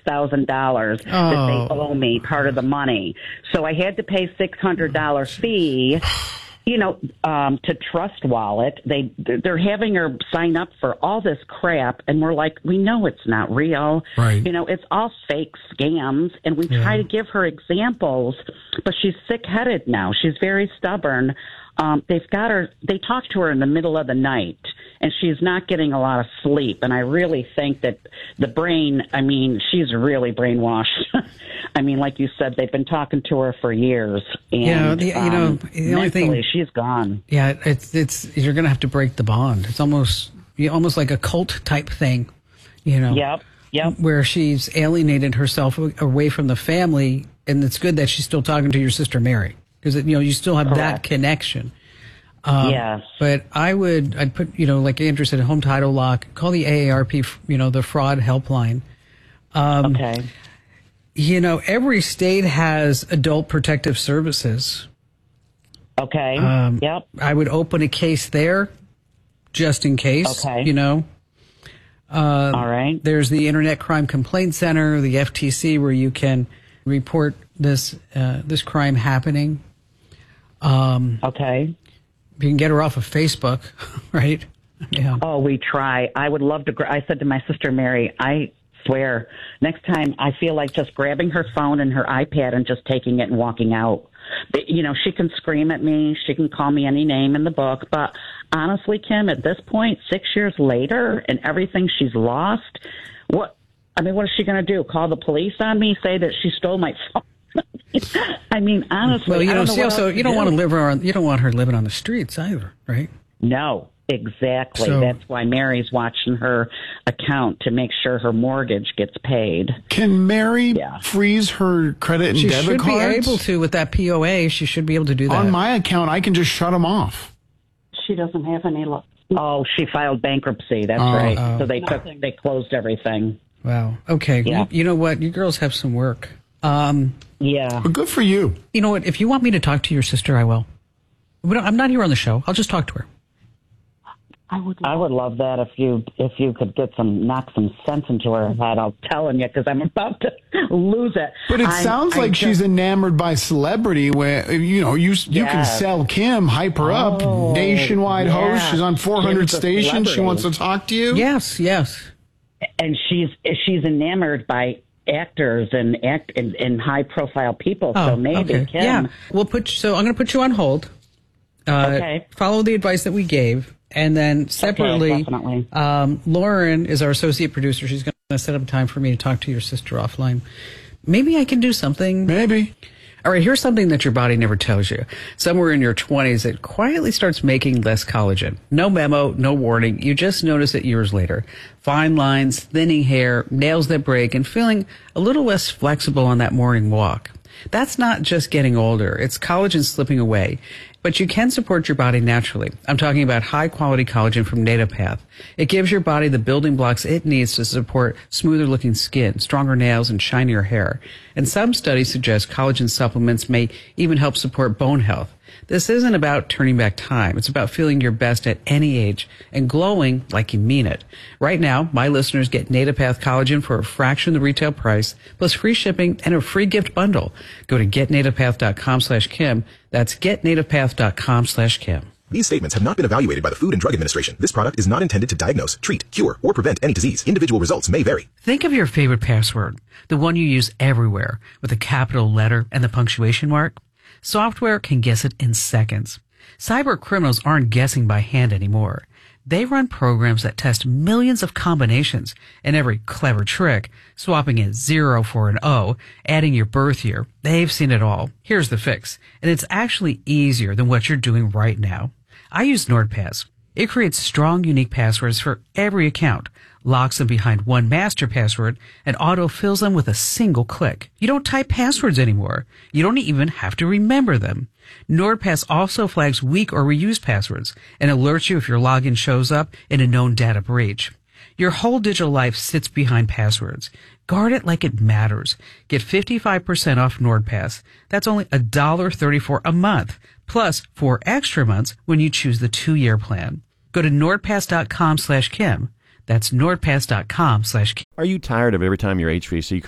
$6,000 that they owe me, part of the money. So I had to pay $600 fee. To Trust Wallet, they're having her sign up for all this crap, and we're like, we know it's not real. Right. It's all fake scams, and we try to give her examples, but she's sick-headed now. She's very stubborn. They talk to her in the middle of the night, and she's not getting a lot of sleep. And I really think that the brain, she's really brainwashed. Like you said, they've been talking to her for years. And, the only thing, she's gone. Yeah, it's you're going to have to break the bond. It's almost like a cult type thing, Yep. Where she's alienated herself away from the family, and it's good that she's still talking to your sister Mary. Because, you still have that connection. Yes. But I'd put, like Andrew said, home title lock, call the AARP, the fraud helpline. Okay. Every state has adult protective services. Okay. Yep. I would open a case there just in case. Okay. All right. There's the Internet Crime Complaint Center, the FTC, where you can report this crime happening. Okay. You can get her off of Facebook, right? Yeah. Oh, we try. I would love to. I said to my sister Mary, I swear, next time I feel like just grabbing her phone and her iPad and just taking it and walking out. She can scream at me. She can call me any name in the book. But honestly, Kim, at this point, 6 years later and everything she's lost, what is she going to do? Call the police on me? Say that she stole my phone? Honestly, well, you don't want her living on the streets either, right? No, exactly. So, that's why Mary's watching her account to make sure her mortgage gets paid. Can Mary freeze her credit and debit cards? She should be able to with that POA. She should be able to do that. On my account, I can just shut them off. She doesn't have any. Oh, she filed bankruptcy. That's right. So they closed everything. Wow. Okay. Yeah. You know what? You girls have some work. Yeah. But good for you. You know what? If you want me to talk to your sister, I will. I'm not here on the show. I'll just talk to her. I would love that if you could knock some sense into her head. I'm telling you, because I'm about to lose it. But it sounds like she's enamored by celebrity. Where you can sell Kim, hype her up, nationwide host. She's on 400 stations. She wants to talk to you. Yes. And she's enamored by actors and high profile people. So maybe Kim. Yeah. I'm going to put you on hold. Okay. Follow the advice that we gave. And then separately, Lauren is our associate producer. She's going to set up time for me to talk to your sister offline. Maybe I can do something. Maybe. All right, here's something that your body never tells you. Somewhere in your 20s, it quietly starts making less collagen. No memo, no warning. You just notice it years later. Fine lines, thinning hair, nails that break, and feeling a little less flexible on that morning walk. That's not just getting older. It's collagen slipping away. But you can support your body naturally. I'm talking about high-quality collagen from NativePath. It gives your body the building blocks it needs to support smoother-looking skin, stronger nails, and shinier hair. And some studies suggest collagen supplements may even help support bone health. This isn't about turning back time. It's about feeling your best at any age and glowing like you mean it. Right now, my listeners get NativePath collagen for a fraction of the retail price, plus free shipping and a free gift bundle. Go to getnativepath.com/Kim. That's getnativepath.com/Kim. These statements have not been evaluated by the Food and Drug Administration. This product is not intended to diagnose, treat, cure, or prevent any disease. Individual results may vary. Think of your favorite password, the one you use everywhere, with a capital letter and the punctuation mark. Software can guess it in seconds. Cyber criminals aren't guessing by hand anymore. They run programs that test millions of combinations, and every clever trick, swapping a 0 for an O, adding your birth year, they've seen it all. Here's the fix, and it's actually easier than what you're doing right now. I use NordPass. It creates strong, unique passwords for every account, locks them behind one master password, and auto-fills them with a single click. You don't type passwords anymore. You don't even have to remember them. NordPass also flags weak or reused passwords and alerts you if your login shows up in a known data breach. Your whole digital life sits behind passwords. Guard it like it matters. Get 55% off NordPass. That's only $1.34 a month, plus 4 extra months when you choose the 2-year plan. Go to nordpass.com/Kim. That's nordpass.com/Kim. Are you tired of every time your HVAC